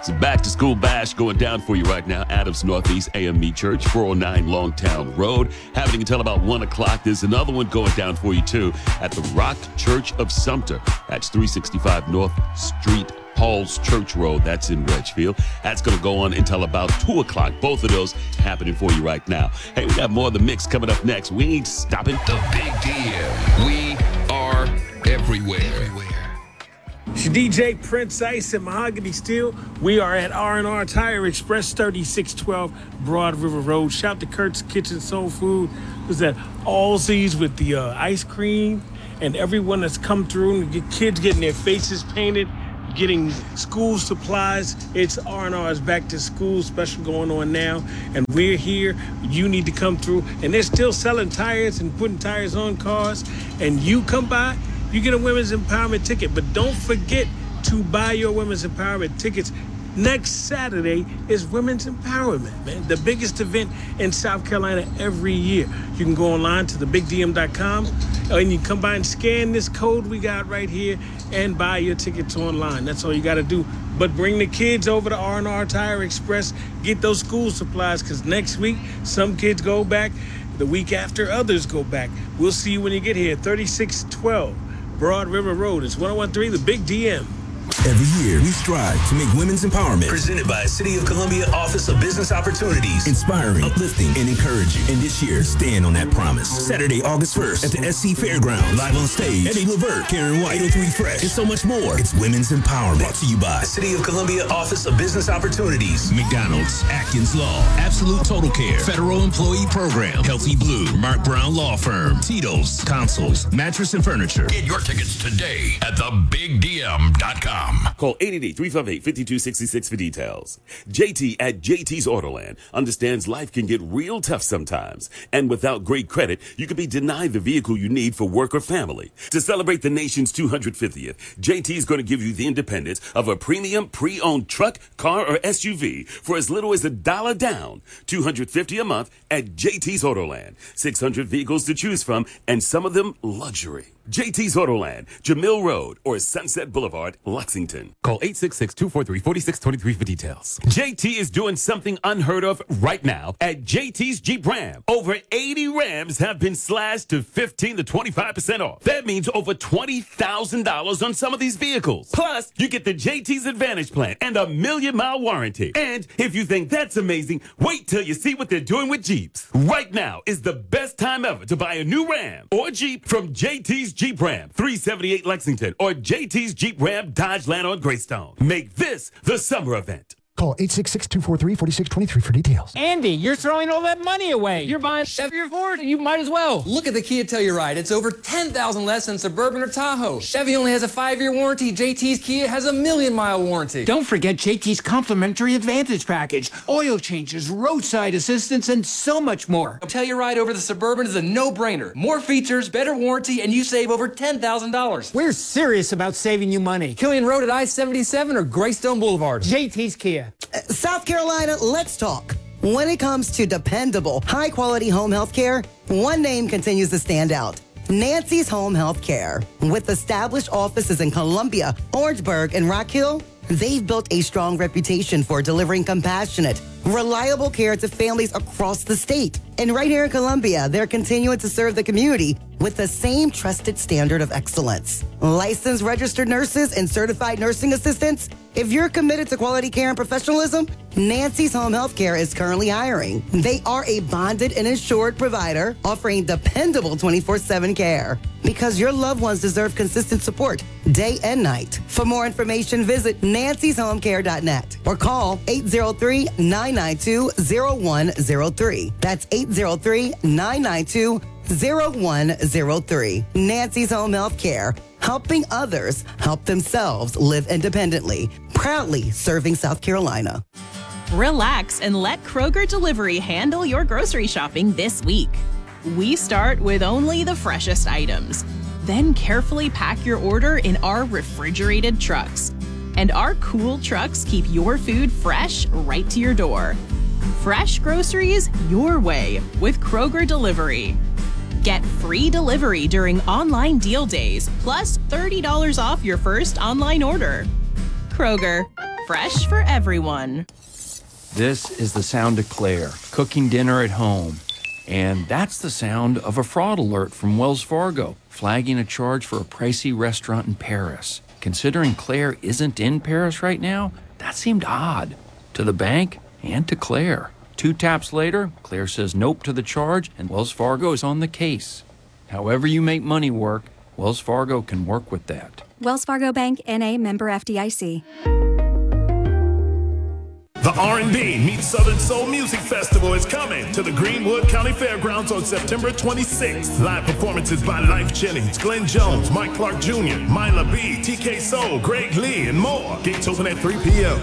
It's a back-to-school bash going down for you right now. Adams Northeast AME Church, 409 Longtown Road. Happening until about 1 o'clock. There's another one going down for you, too, at the Rock Church of Sumter. That's 365 North Street, Paul's Church Road. That's in Wedgefield. That's going to go on until about 2 o'clock. Both of those happening for you right now. Hey, we got more of the mix coming up next. We ain't stopping. The Big DM. We are everywhere. It's your DJ Prince Ice and Mahogany Steel. We are at R&R Tire Express, 3612 Broad River Road. Shout to Kurt's Kitchen Soul Food. Was that Allsies with the ice cream and everyone that's come through and get kids getting their faces painted, getting school supplies. It's R&R's back to school special going on now, and we're here. You need to come through, and they're still selling tires and putting tires on cars, and you come by, you get a Women's Empowerment ticket. But don't forget to buy your Women's Empowerment tickets. Next Saturday is Women's Empowerment, man. The biggest event in South Carolina every year. You can go online to thebigdm.com, and you can come by and scan this code we got right here and buy your tickets online. That's all you got to do. But bring the kids over to R&R Tire Express. Get those school supplies, because next week, some kids go back. The week after, others go back. We'll see you when you get here. 3612 Broad River Road. It's 1013, The Big DM. Every year, we strive to make women's empowerment presented by City of Columbia Office of Business Opportunities inspiring, uplifting, and encouraging. And this year, stand on that promise. Saturday, August 1st at the SC Fairgrounds. Live on stage, Eddie Levert, Karen White, 803 Fresh, and so much more. It's Women's Empowerment. Brought to you by City of Columbia Office of Business Opportunities, McDonald's, Atkins Law, Absolute Total Care, Federal Employee Program, Healthy Blue, Mark Brown Law Firm, Tito's, Consoles, Mattress and Furniture. Get your tickets today at thebigdm.com. Call 888-358-5266 for details. JT at JT's Autoland understands life can get real tough sometimes. And without great credit, you could be denied the vehicle you need for work or family. To celebrate the nation's 250th, JT is going to give you the independence of a premium pre-owned truck, car, or SUV for as little as $1 down. $250 a month at JT's Autoland. 600 vehicles to choose from, and some of them luxury. JT's Autoland, Jamil Road, or Sunset Boulevard, Lexington. Call 866-243-4623 for details. JT is doing something unheard of right now at JT's Jeep Ram. Over 80 Rams have been slashed to 15 to 25% off. That means over $20,000 on some of these vehicles. Plus, you get the JT's Advantage Plan and a 1,000,000-mile warranty. And if you think that's amazing, wait till you see what they're doing with Jeeps. Right now is the best time ever to buy a new Ram or Jeep from JT's Jeep Ram, 378 Lexington, or JT's Jeep Ram Dodge Land on Greystone. Make this the summer event. Call 866-243-4623 for details. Andy, you're throwing all that money away. You're buying Chevy or Ford. You might as well. Look at the Kia Telluride. It's over $10,000 less than Suburban or Tahoe. Chevy only has a 5-year warranty. JT's Kia has a 1,000,000-mile warranty. Don't forget JT's complimentary Advantage package. Oil changes, roadside assistance, and so much more. A Telluride over the Suburban is a no-brainer. More features, better warranty, and you save over $10,000. We're serious about saving you money. Killian Road at I-77 or Greystone Boulevard. JT's Kia. South Carolina, let's talk. When it comes to dependable, high-quality home health care, one name continues to stand out. Nancy's Home Health Care. With established offices in Columbia, Orangeburg, and Rock Hill, they've built a strong reputation for delivering compassionate, reliable care to families across the state. And right here in Columbia, they're continuing to serve the community with the same trusted standard of excellence. Licensed registered nurses and certified nursing assistants. If you're committed to quality care and professionalism, Nancy's Home Health Care is currently hiring. They are a bonded and insured provider offering dependable 24/7 care, because your loved ones deserve consistent support day and night. For more information, visit nancyshomecare.net or call 803-992-0103. That's 803-992-0103. Nancy's Home Health Care, helping others help themselves live independently. Proudly serving South Carolina. Relax and let Kroger Delivery handle your grocery shopping this week. We start with only the freshest items, then carefully pack your order in our refrigerated trucks. And our cool trucks keep your food fresh right to your door. Fresh groceries your way with Kroger Delivery. Get free delivery during online deal days, plus $30 off your first online order. Kroger, fresh for everyone. This is the sound of Claire, cooking dinner at home. And that's the sound of a fraud alert from Wells Fargo, flagging a charge for a pricey restaurant in Paris. Considering Claire isn't in Paris right now, that seemed odd. To the bank and to Claire. 2 taps later, Claire says nope to the charge, and Wells Fargo is on the case. However you make money work, Wells Fargo can work with that. Wells Fargo Bank, N.A., member FDIC. The R&B Meets Southern Soul Music Festival is coming to the Greenwood County Fairgrounds on September 26th. Live performances by Life Jennings, Glenn Jones, Mike Clark Jr., Myla B, TK Soul, Greg Lee, and more. Gates open at 3 p.m.